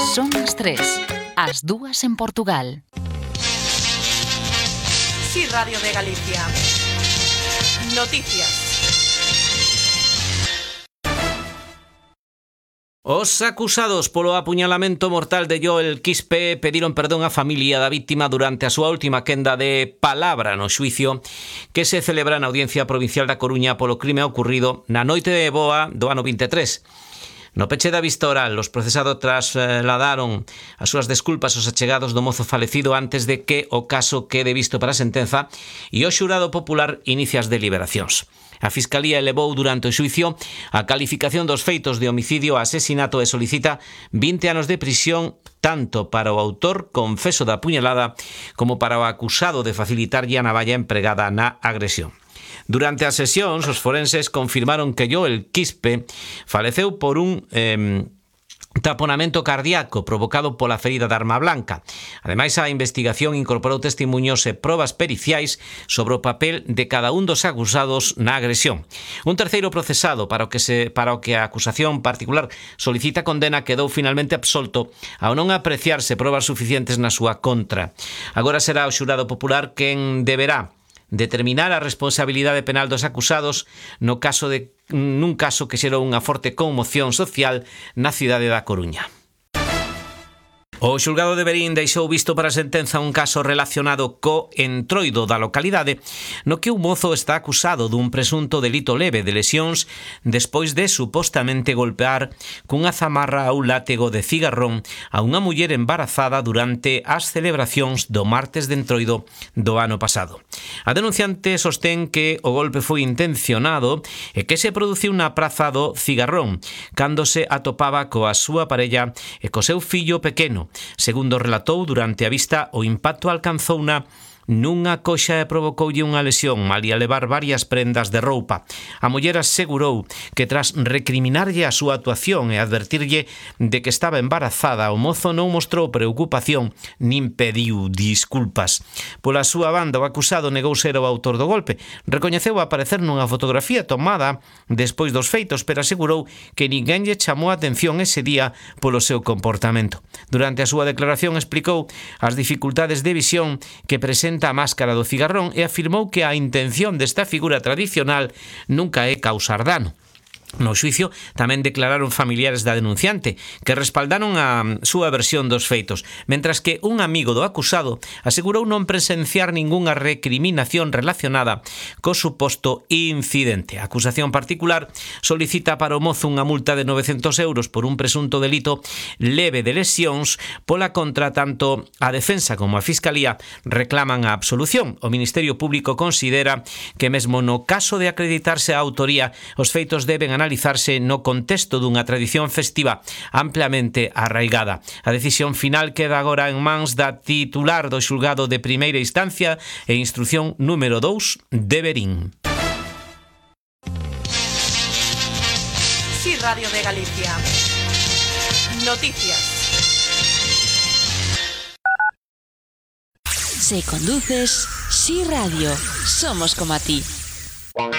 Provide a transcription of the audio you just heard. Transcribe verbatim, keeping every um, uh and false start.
Son as tres, as dúas en Portugal. Sí, Radio de Galicia. Noticias. Os acusados polo apuñalamento mortal de Joel Quispe pediron perdón á familia da vítima durante a súa última quenda de palabra no xuicio que se celebra na Audiencia Provincial da Coruña polo crime ocurrido na noite de boa do ano vinte e tres. No peche da vista oral, os procesados trasladaron as súas desculpas aos achegados do mozo falecido antes de que o caso quede visto para a sentenza e o xurado popular inicia as deliberacións. A Fiscalía elevou durante o xuicio a calificación dos feitos de homicidio a asesinato e solicita vinte anos de prisión tanto para o autor confeso da apuñalada como para o acusado de facilitarlle a navalla empregada na agresión. Durante as sesións, os forenses confirmaron que Joel Quispe faleceu por un eh, taponamento cardíaco provocado pola ferida de arma blanca. Ademais, a investigación incorporou testemunhos e probas periciais sobre o papel de cada un dos acusados na agresión. Un terceiro procesado para o que se para o que a acusación particular solicita condena quedou finalmente absolto ao non apreciarse probas suficientes na súa contra. Agora será o xurado popular quen deberá determinar a responsabilidade penal dos acusados no caso de nun caso que xerou unha forte conmoción social na cidade da Coruña. O xulgado de Verín deixou visto para a sentenza un caso relacionado co entroido da localidade no que un mozo está acusado dun presunto delito leve de lesións despois de supostamente golpear cunha zamarra ou látego de cigarrón a unha muller embarazada durante as celebracións do martes de entroido do ano pasado. A denunciante sostén que o golpe foi intencionado e que se produciu na praza do Cigarrón cando se atopaba coa súa parella e co seu fillo pequeno. Segundo relatou, durante a vista o impacto alcanzouna nunha coxa e provocoulle unha lesión, malia levar varias prendas de roupa. A muller asegurou que tras recriminarlle a súa actuación e advertirlle de que estaba embarazada, o mozo non mostrou preocupación nin pediu disculpas. Pola súa banda, o acusado negou ser o autor do golpe. Recoñeceu aparecer nunha fotografía tomada despois dos feitos, pero asegurou que ninguén lle chamou a atención ese día polo seu comportamento. Durante a súa declaración explicou as dificultades de visión que presenta a máscara do cigarrón e afirmou que a intención desta figura tradicional nunca é causar dano. No xuicio tamén declararon familiares da denunciante que respaldaron a súa versión dos feitos, mentras que un amigo do acusado asegurou non presenciar ningunha recriminación relacionada co suposto incidente. A acusación particular solicita para o mozo unha multa de novecentos euros por un presunto delito leve de lesións, pola contra tanto a defensa como a Fiscalía reclaman a absolución. O Ministerio Público considera que mesmo no caso de acreditarse a autoría, os feitos deben analizarse no contexto dunha tradición festiva ampliamente arraigada. A decisión final queda agora en mans da titular do xulgado de primeira instancia e instrución número dous de Verín. Sí, Radio de Galicia. Noticias. Si conduces, Sí Radio, somos como a ti.